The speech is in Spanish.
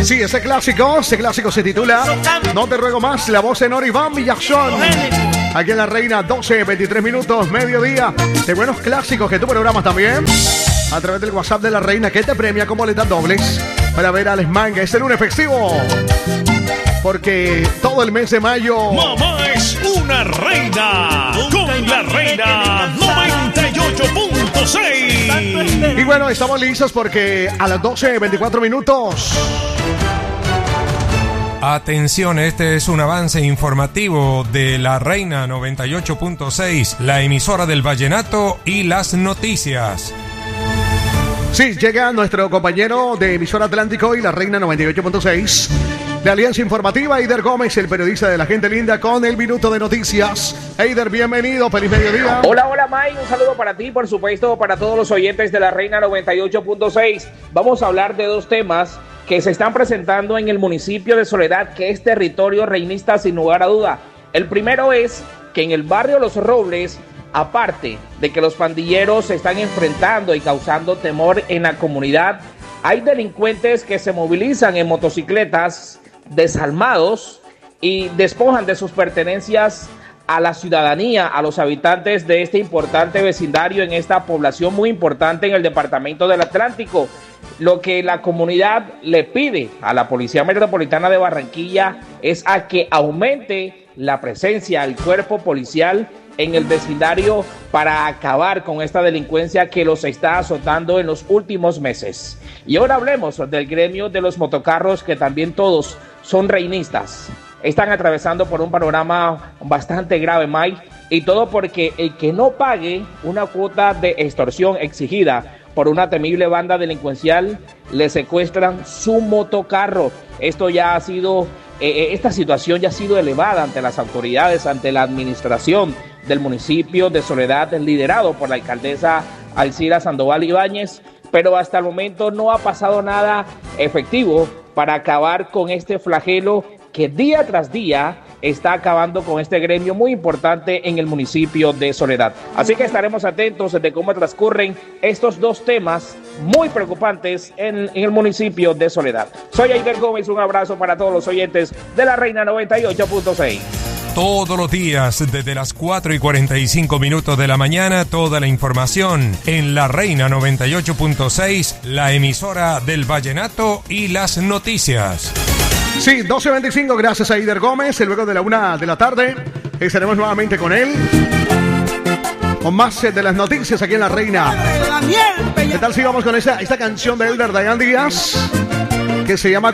Sí, ese clásico se titula No te ruego más, la voz en Iván Villazón. Aquí en La Reina, 12, 23 minutos, mediodía, de buenos clásicos que tú programas también a través del WhatsApp de La Reina, que te premia con boletas dobles para ver a Les Manga este lunes festivo. Porque todo el mes de mayo... Mamá es una reina con La Reina 98.6. Y bueno, estamos listos porque a las 12:24 minutos... Atención, este es un avance informativo de La Reina 98.6, la emisora del vallenato y las noticias. Sí, llega nuestro compañero de emisora Atlántico y La Reina 98.6 de Alianza Informativa, Eider Gómez, el periodista de La Gente Linda, con el minuto de noticias. Eider, bienvenido, feliz mediodía. Hola, May, un saludo para ti, por supuesto, para todos los oyentes de La Reina 98.6. Vamos a hablar de dos temas que se están presentando en el municipio de Soledad, que es territorio reinista sin lugar a duda. El primero es que en el barrio Los Robles, aparte de que los pandilleros se están enfrentando y causando temor en la comunidad, hay delincuentes que se movilizan en motocicletas desarmados y despojan de sus pertenencias a la ciudadanía, a los habitantes de este importante vecindario en esta población muy importante en el departamento del Atlántico. Lo que la comunidad le pide a la Policía Metropolitana de Barranquilla es a que aumente la presencia del cuerpo policial en el vecindario para acabar con esta delincuencia que los está azotando en los últimos meses. Y ahora hablemos del gremio de los motocarros, que también todos son reinistas. Están atravesando por un panorama bastante grave, Mike, y todo porque el que no pague una cuota de extorsión exigida por una temible banda delincuencial, le secuestran su motocarro. Esto ya ha sido, esta situación ya ha sido elevada ante las autoridades, ante la administración del municipio de Soledad, liderado por la alcaldesa Alcira Sandoval Ibáñez, pero hasta el momento no ha pasado nada efectivo para acabar con este flagelo que día tras día está acabando con este gremio muy importante en el municipio de Soledad. Así que estaremos atentos de cómo transcurren estos dos temas muy preocupantes en el municipio de Soledad. Soy Eider Gómez, un abrazo para todos los oyentes de La Reina 98.6. Todos los días, desde las 4:45 de la mañana, toda la información en La Reina 98.6, la emisora del vallenato y las noticias. Sí, 12:25, gracias a Eider Gómez. Luego de la 1 de la tarde estaremos nuevamente con él, con más de las noticias aquí en La Reina. ¿Qué tal si vamos con esta canción de Elder Dayan Díaz, que se llama